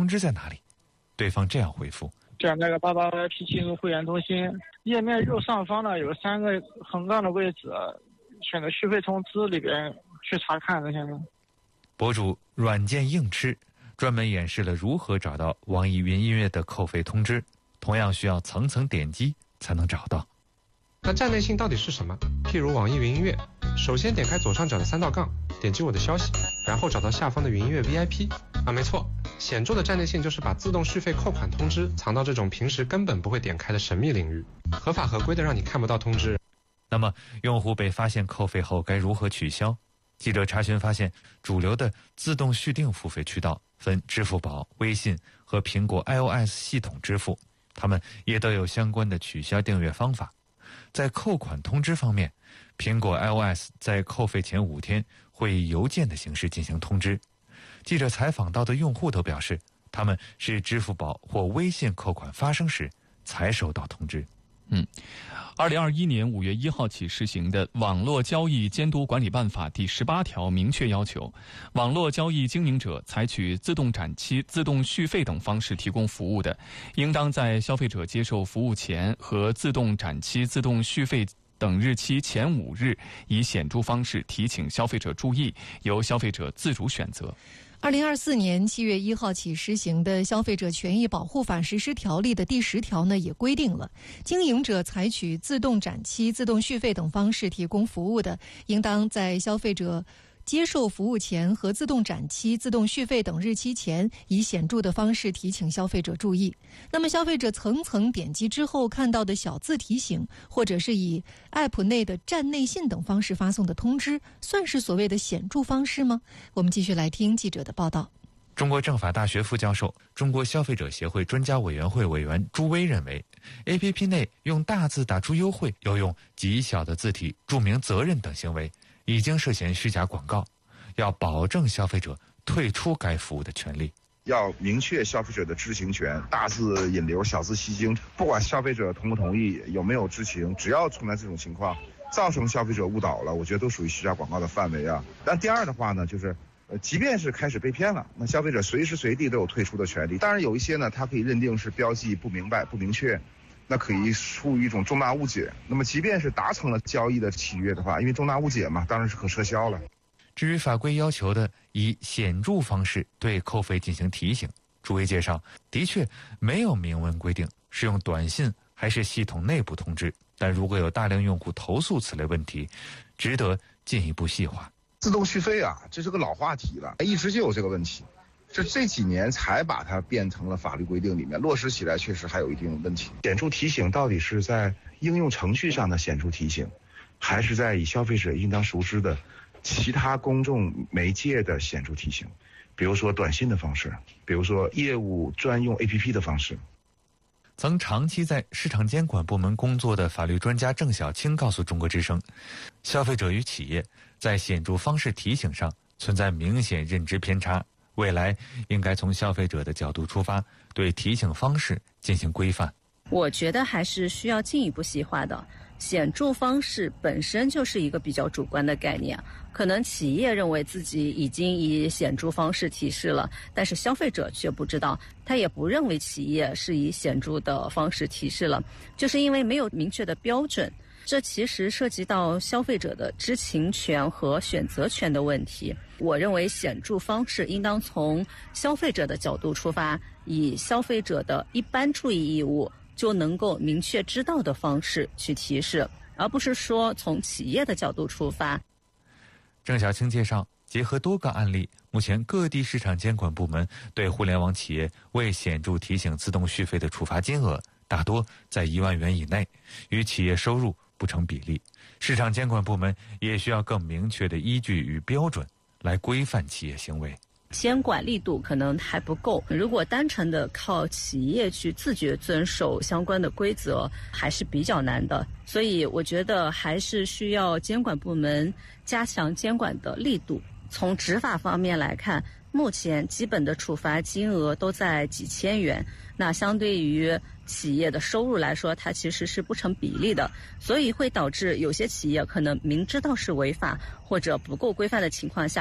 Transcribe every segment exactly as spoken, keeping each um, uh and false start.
通知在哪里？对方这样回复： 点那个八八 Y P 进入会员中心，页面右上方呢有三个横杠的位置，选择续费通知里边去查看这些呢。 博主软件硬吃专门演示了如何找到网易云音乐的扣费通知，同样需要层层点击才能找到。 那站内信到底是什么？譬如网易云音乐，首先点开左上角的三道杠，点击我的消息，然后找到下方的云音乐 V I P。 啊，没错，显著的站内信就是把自动续费扣款通知藏到这种平时根本不会点开的神秘领域，合法合规的让你看不到通知。 那么用户被发现扣费后该如何取消？记者查询发现，主流的自动续订付费渠道分支付宝、微信和苹果 iOS 系统支付，它们也都有相关的取消订阅方法。在扣款通知方面，苹果 iOS 在扣费前五天会以邮件的形式进行通知。记者采访到的用户都表示，他们是支付宝或微信扣款发生时才收到通知。 嗯，二零二一年五月一号起实行的《网络交易监督管理办法》第十八条明确要求，网络交易经营者采取自动展期、自动续费等方式提供服务的，应当在消费者接受服务前和自动展期、自动续费等日期前五日，以显著方式提醒消费者注意，由消费者自主选择。 二零二四年七月一号起实行的《消费者权益保护法实施条例》的第十条呢，也规定了，经营者采取自动展期、自动续费等方式提供服务的，应当在消费者接受服务前和自动展期、自动续费等日期前，以显著的方式提醒消费者注意。那么消费者层层点击之后看到的小字提醒，或者是以 App 内的站内信等方式发送的通知，算是所谓的显著方式吗？我们继续来听记者的报道。 中国政法大学副教授、中国消费者协会专家委员会委员朱威认为， A P P 内用大字打出优惠，又用极小的字体注明责任等行为，已经涉嫌虚假广告，要保证消费者退出该服务的权利。 要明确消费者的知情权，大字引流，小字吸睛，不管消费者同不同意，有没有知情，只要存在这种情况，造成消费者误导了，我觉得都属于虚假广告的范围啊。但第二的话呢，就是呃，即便是开始被骗了，那消费者随时随地都有退出的权利。当然有一些呢，它可以认定是标记不明白、不明确，那可以出于一种重大误解。那么即便是达成了交易的契约的话，因为重大误解嘛，当然是可撤销了。 至于法规要求的以显著方式对扣费进行提醒，朱威介绍，的确没有明文规定是用短信还是系统内部通知，但如果有大量用户投诉此类问题，值得进一步细化。 自动续费啊，这是个老话题了，一直就有这个问题，这这几年才把它变成了法律规定里面，落实起来确实还有一定问题。显著提醒到底是在应用程序上的显著提醒，还是在以消费者应当熟知的其他公众媒介的显著提醒，比如说短信的方式，比如说业务专用 A P P 的方式。 曾长期在市场监管部门工作的法律专家郑晓青告诉中国之声，消费者与企业在显著方式提醒上存在明显认知偏差，未来应该从消费者的角度出发，对提醒方式进行规范。 我觉得还是需要进一步细化的。显著方式本身就是一个比较主观的概念，可能企业认为自己已经以显著方式提示了，但是消费者却不知道，他也不认为企业是以显著的方式提示了，就是因为没有明确的标准。这其实涉及到消费者的知情权和选择权的问题。我认为显著方式应当从消费者的角度出发，以消费者的一般注意义务就能够明确知道的方式去提示，而不是说从企业的角度出发。 郑晓青介绍，结合多个案例，目前各地市场监管部门对互联网企业未显著提醒自动续费的处罚金额大多在一万元以内，与企业收入不成比例。市场监管部门也需要更明确的依据与标准来规范企业行为。 监管力度可能还不够，如果单纯的靠企业去自觉遵守相关的规则，还是比较难的。所以我觉得还是需要监管部门加强监管的力度。从执法方面来看，目前基本的处罚金额都在几千元，那相对于企业的收入来说，它其实是不成比例的，所以会导致有些企业可能明知道是违法或者不够规范的情况下，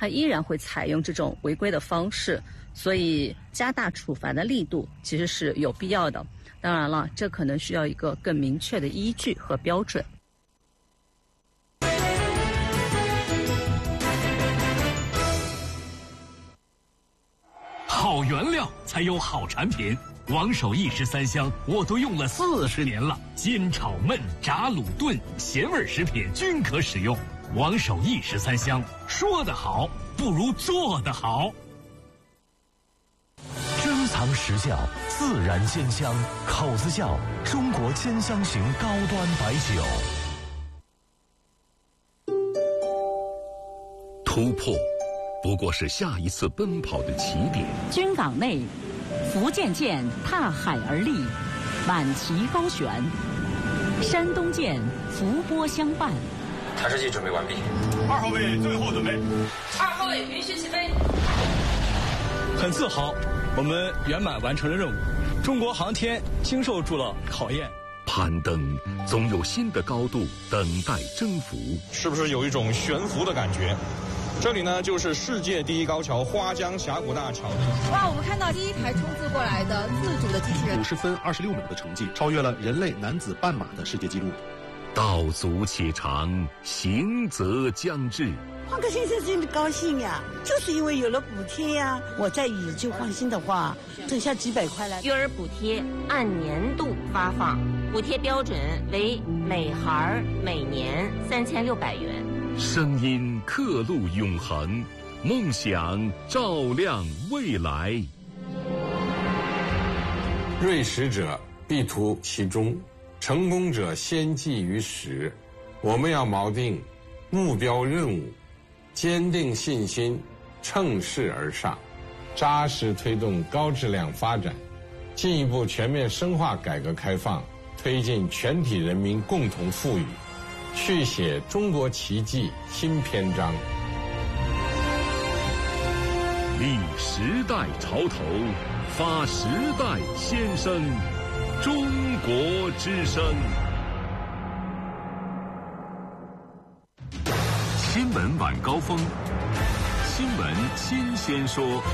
它依然会采用这种违规的方式，所以加大处罚的力度其实是有必要的。当然了，这可能需要一个更明确的依据和标准。 好原料才有好产品，王守义十三香我都用了四十年了，煎炒焖炸卤炖咸味食品均可使用。王守义十三香，说得好不如做得好。 珍藏实窖，自然鲜香，口子窖中国煎香型高端白酒。 突破不过是下一次奔跑的起点。 军港内，福建舰踏海而立，满旗高悬；山东舰伏波相伴。 台式机准备完毕， 二号位最后准备， 二号位允许起飞。 很自豪，我们圆满完成了任务，中国航天经受住了考验。 攀登总有新的高度等待征服， 是不是有一种悬浮的感觉？这里呢，就是世界第一高桥花江峡谷大桥。 哇，我们看到第一台冲刺过来的自主的机器人， 五十分二十六秒的成绩，超越了人类男子半马的世界纪录。 道阻且长，行则将至。 换个先生真的高兴呀，就是因为有了补贴呀。我在以旧换新的话，挣下几百块来。 育儿补贴按年度发放，补贴标准为每孩每年三千六百元。 声音刻录永恒，梦想照亮未来。 锐识者必图其中，成功者先记于始。我们要锚定目标任务，坚定信心，乘势而上，扎实推动高质量发展，进一步全面深化改革开放，推进全体人民共同富裕，续写中国奇迹新篇章。 立时代潮头，发时代先声，中国之声。新闻晚高峰，新闻新鲜说。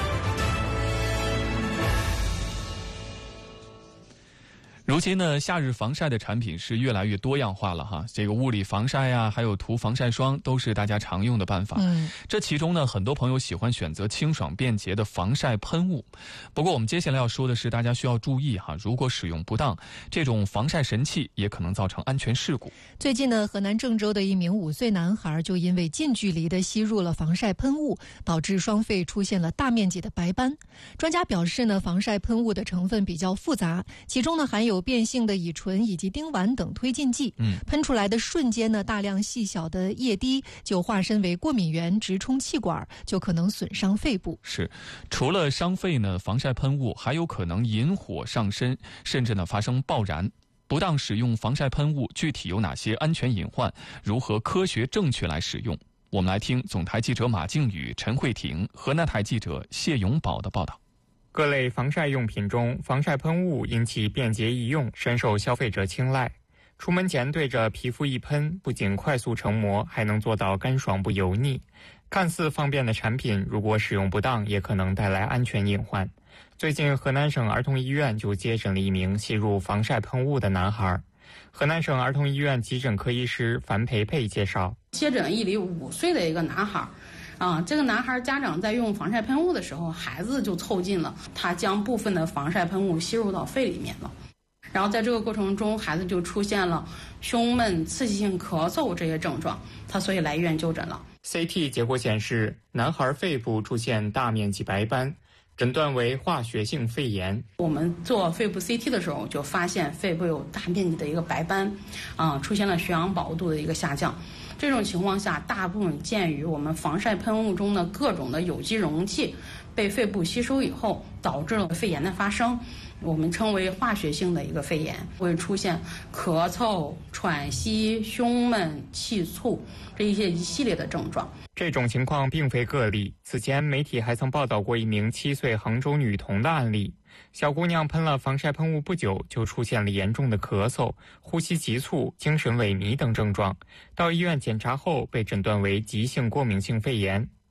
如今呢，夏日防晒的产品是越来越多样化了哈。这个物理防晒呀、啊，还有涂防晒霜，都是大家常用的办法。嗯，这其中呢，很多朋友喜欢选择清爽便捷的防晒喷雾。不过，我们接下来要说的是，大家需要注意哈，如果使用不当，这种防晒神器也可能造成安全事故。 最近呢，河南郑州的一名五岁男孩就因为近距离的吸入了防晒喷雾，导致双肺出现了大面积的白斑。专家表示呢，防晒喷雾的成分比较复杂，其中呢含有变性的乙醇以及丁烷等推进剂，嗯，喷出来的瞬间呢，大量细小的液滴就化身为过敏源，直冲气管，就可能损伤肺部。 是，除了伤肺呢，防晒喷雾还有可能引火上身，甚至呢发生爆燃。不当使用防晒喷雾，具体有哪些安全隐患？如何科学正确来使用？我们来听总台记者马靖宇、陈慧婷、河南台记者谢永宝的报道。 各类防晒用品中，防晒喷雾因其便捷易用，深受消费者青睐。出门前对着皮肤一喷，不仅快速成膜，还能做到干爽不油腻。看似方便的产品，如果使用不当，也可能带来安全隐患。最近，河南省儿童医院就接诊了一名吸入防晒喷雾的男孩。河南省儿童医院急诊科医师樊培培介绍， 接诊一例五岁的一个男孩。啊，这个男孩家长在用防晒喷雾的时候，孩子就凑近了，他将部分的防晒喷雾吸入到肺里面了。然后在这个过程中，孩子就出现了胸闷、刺激性咳嗽这些症状，他所以来医院就诊了。 C T 结果显示，男孩肺部出现大面积白斑，诊断为化学性肺炎。 我们做肺部 C T 的时候，就发现肺部有大面积的一个白斑，啊，出现了血氧饱和度的一个下降。这种情况下，大部分鉴于我们防晒喷雾中的各种的有机溶剂被肺部吸收以后，导致了肺炎的发生，我们称为化学性的一个肺炎，会出现咳嗽、喘息、胸闷、气促这一些一系列的症状。 这种情况并非个例，此前媒体还曾报道过一名七岁杭州女童的案例。小姑娘喷了防晒喷雾不久，就出现了严重的咳嗽、呼吸急促、精神萎靡等症状。到医院检查后，被诊断为急性过敏性肺炎。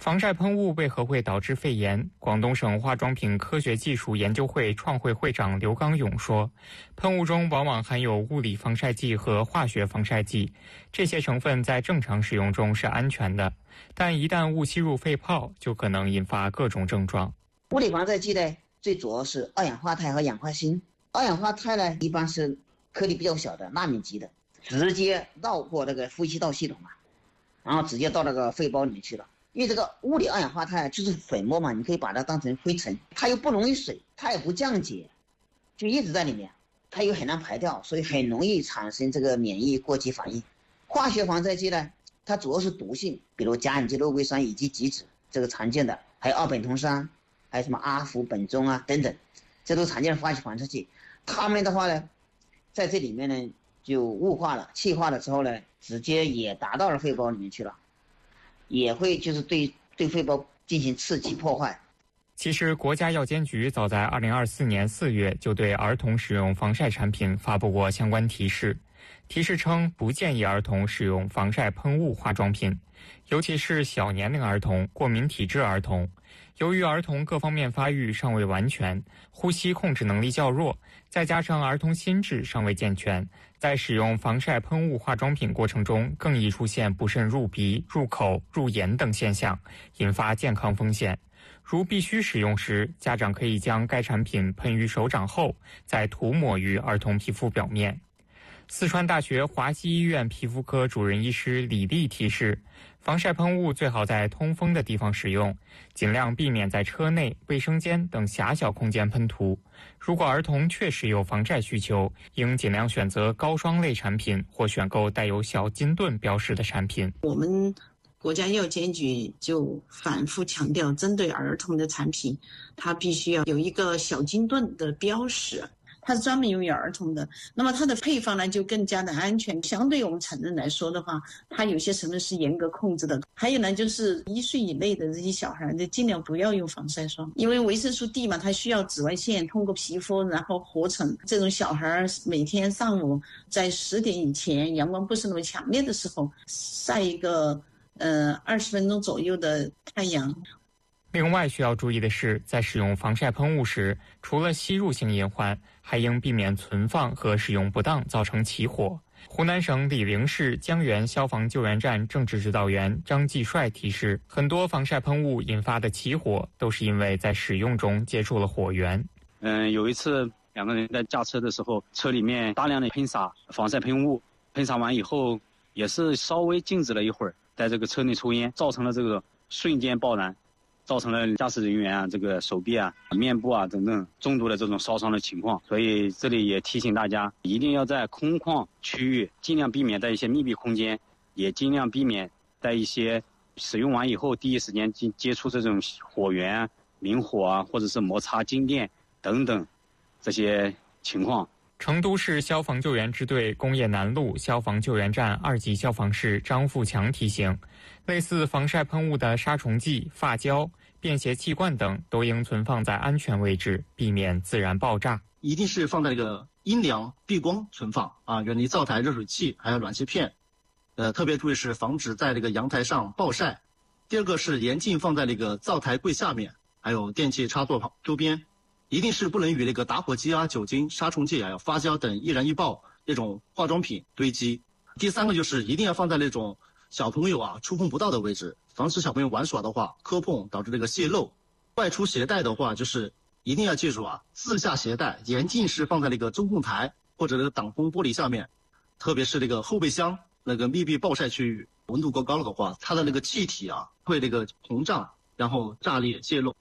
防晒喷雾为何会导致肺炎？广东省化妆品科学技术研究会创会会长刘刚勇说，喷雾中往往含有物理防晒剂和化学防晒剂，这些成分在正常使用中是安全的，但一旦误吸入肺泡，就可能引发各种症状。 物理防晒剂呢，最主要是二氧化钛和氧化锌。二氧化钛呢，一般是颗粒比较小的纳米级的，直接绕过那个呼吸道系统嘛，然后直接到那个肺包里面去了。因为这个物理二氧化钛就是粉末嘛，你可以把它当成灰尘，它又不溶于水，它也不降解，就一直在里面，它又很难排掉，所以很容易产生这个免疫过激反应。化学防晒剂呢，它主要是毒性，比如甲苯基肉硅酸以及己酯，这个常见的，还有二苯酮酸，还有什么阿氟苯中啊等等，这都常见的化学防晒剂。它们的话呢，在这里面呢就雾化了、气化了之后呢，直接也达到了肺包里面去了。也会就是对对肺包进行刺激破坏。 其实，国家药监局早在二零二四年四月就对儿童使用防晒产品发布过相关提示，提示称不建议儿童使用防晒喷雾化妆品，尤其是小年龄儿童、过敏体质儿童。由于儿童各方面发育尚未完全，呼吸控制能力较弱，再加上儿童心智尚未健全，在使用防晒喷雾化妆品过程中更易出现不慎入鼻、入口、入眼等现象，引发健康风险。如必须使用时，家长可以将该产品喷于手掌后，再涂抹于儿童皮肤表面。四川大学华西医院皮肤科主任医师李丽提示，防晒喷雾最好在通风的地方使用，尽量避免在车内、卫生间等狭小空间喷涂。如果儿童确实有防晒需求，应尽量选择高霜类产品或选购带有小金盾标识的产品。 我们国家药监局就反复强调，针对儿童的产品，它必须要有一个小金盾的标识。它是专门用于儿童的，那么它的配方呢就更加的安全。相对我们成人来说的话，它有些成分是严格控制的。还有呢，就是一岁以内的这些小孩，就尽量不要用防晒霜，因为维生素 D 嘛，它需要紫外线通过皮肤然后合成。这种小孩每天上午在十点以前，阳光不是那么强烈的时候，晒一个呃二十分钟左右的太阳。 另外需要注意的是，在使用防晒喷雾时，除了吸入性隐患，还应避免存放和使用不当造成起火。湖南省醴陵市江源消防救援站政治指导员张继帅提示，很多防晒喷雾引发的起火都是因为在使用中接触了火源。 嗯，有一次两个人在驾车的时候，车里面大量的喷洒防晒喷雾，喷洒完以后也是稍微静止了一会儿，在这个车内抽烟，造成了这个瞬间爆燃，造成了驾驶人员啊这个手臂啊、面部啊等等重度的这种烧伤的情况。所以这里也提醒大家，一定要在空旷区域尽量避免在一些密闭空间，也尽量避免在一些使用完以后第一时间接触这种火源、明火啊，或者是摩擦静电等等这些情况。 成都市消防救援支队工业南路消防救援站二级消防士张富强提醒，类似防晒喷雾的杀虫剂、发胶、便携气罐等都应存放在安全位置，避免自燃爆炸。 一定是放在这个阴凉避光存放啊，远离灶台、热水器还有暖气片。呃，特别注意是防止在这个阳台上暴晒。第二个是严禁放在那个灶台柜下面，还有电器插座旁周边。一定是不能与那个打火机啊、酒精、杀虫剂啊、发胶等易燃易爆那种化妆品堆积。第三个就是一定要放在那种小朋友啊触碰不到的位置，防止小朋友玩耍的话磕碰导致这个泄漏。外出携带的话，就是一定要记住啊，自下携带严禁是放在那个中控台或者那个挡风玻璃下面，特别是那个后备箱那个密闭暴晒区域，温度过高了的话，它的那个气体啊会那个膨胀，然后炸裂泄漏。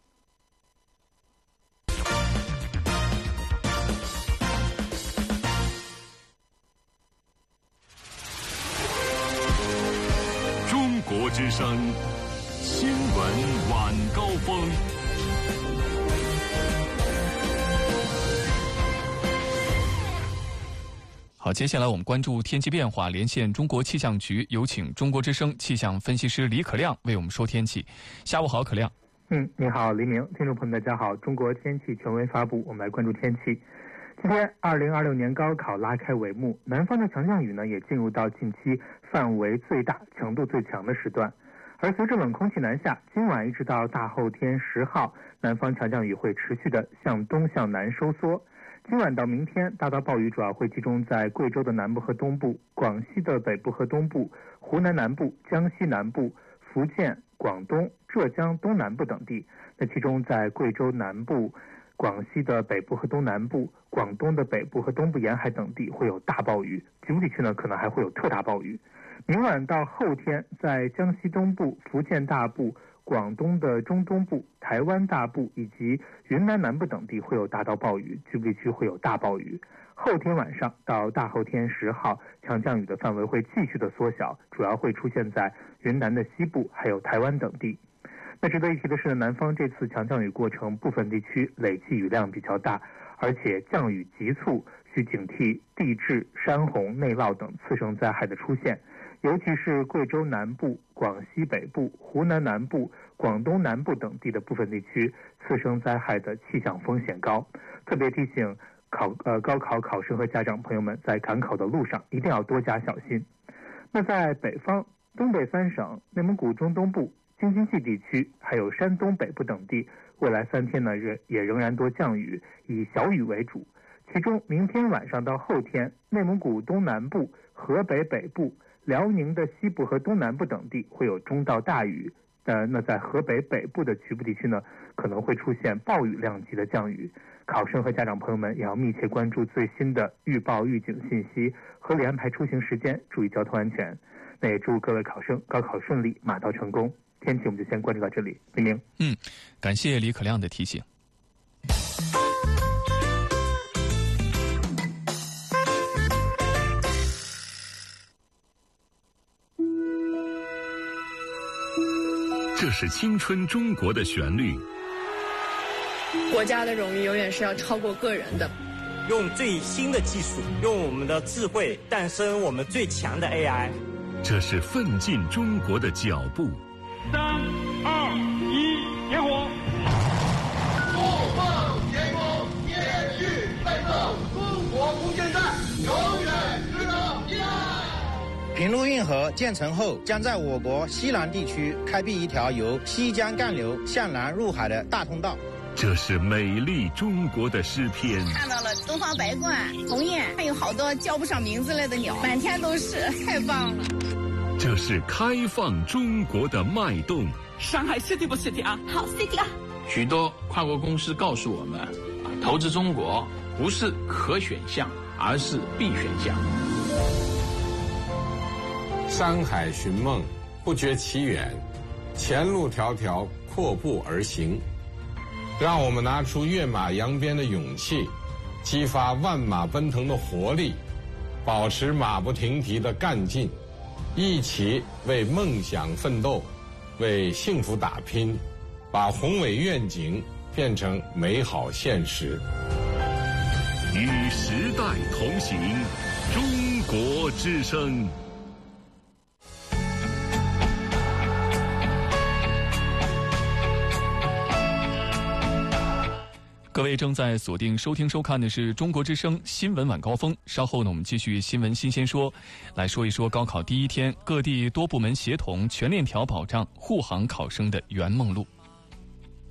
中国之声新闻晚高峰。 好，接下来我们关注天气变化，连线中国气象局，有请中国之声气象分析师李可亮为我们说天气。下午好，可亮。 嗯，你好，黎明，听众朋友们，大家好。中国天气权威发布，我们来关注天气。今天，二零二六年高考拉开帷幕，南方的强降雨呢也进入到近期范围最大、强度最强的时段。 而随着冷空气南下，今晚一直到大后天十号，南方强降雨会持续的向东向南收缩。今晚到明天，大到暴雨主要会集中在贵州的南部和东部、广西的北部和东部、湖南南部、江西南部、福建、广东、浙江东南部等地。那其中在贵州南部、广西的北部和东南部、广东的北部和东部沿海等地会有大暴雨，局部地区呢可能还会有特大暴雨。明晚到后天，在江西东部、福建大部、广东的中东部、台湾大部以及云南南部等地会有大到暴雨，局部地区会有大暴雨。后天晚上到大后天十号，强降雨的范围会继续的缩小，主要会出现在云南的西部还有台湾等地。那值得一提的是，南方这次强降雨过程部分地区累计雨量比较大，而且降雨急促，需警惕地质、山洪、内涝等次生灾害的出现。尤其是贵州南部、广西北部、湖南南部、广东南部等地的部分地区，次生灾害的气象风险高。特别提醒考呃高考考生和家长朋友们，在赶考的路上一定要多加小心。那在北方，东北三省、内蒙古中东部、京津冀地区，还有山东北部等地，未来三天呢也也仍然多降雨，以小雨为主。其中，明天晚上到后天，内蒙古东南部、河北北部、辽宁的西部和东南部等地会有中到大雨，呃，那在河北北部的局部地区呢，可能会出现暴雨量级的降雨。考生和家长朋友们也要密切关注最新的预报预警信息，合理安排出行时间，注意交通安全。那也祝各位考生高考顺利，马到成功。天气我们就先关注到这里，明明。 嗯，感谢李可亮的提醒。 这是青春中国的旋律。 国家的荣誉永远是要超过个人的。 用最新的技术，用我们的智慧诞生我们最强的 A I。 这是奋进中国的脚步。 三二一，点火！ 不放前锋，坚续奋斗，中国空间站永远值得依赖。 平陆运河建成后，将在我国西南地区开辟一条由西江干流向南入海的大通道。 这是美丽中国的诗篇。 看到了东方白鹳、鸿雁，还有好多叫不上名字来的鸟，满天都是，太棒了。 这是开放中国的脉动。 上海 city 不 city 啊？ 好 city 啊！ 许多跨国公司告诉我们，投资中国不是可选项，而是必选项。 山海寻梦，不觉其远，前路迢迢，阔步而行。让我们拿出跃马扬鞭的勇气，激发万马奔腾的活力，保持马不停蹄的干劲，一起为梦想奋斗，为幸福打拼，把宏伟愿景变成美好现实。 与时代同行，中国之声。 各位正在锁定收听收看的是中国之声新闻晚高峰，稍后呢我们继续新闻新鲜说，来说一说高考第一天各地多部门协同全链条保障护航考生的圆梦路。